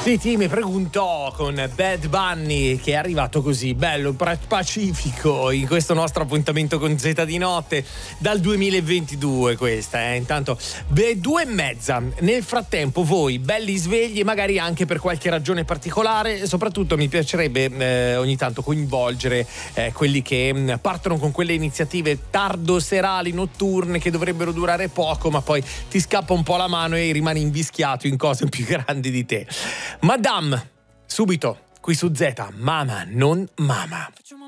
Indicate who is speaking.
Speaker 1: Titi mi preguntò con Bad Bunny, che è arrivato così bello, pacifico in questo nostro appuntamento con Zeta di notte dal 2022 questa, intanto 2:30. Nel frattempo voi belli svegli, magari anche per qualche ragione particolare. Soprattutto mi piacerebbe ogni tanto coinvolgere quelli che partono con quelle iniziative tardo serali, notturne, che dovrebbero durare poco, ma poi ti scappa un po' la mano e rimani invischiato in cose più grandi di te. Madame, subito, qui su Zeta, Mama non Mama.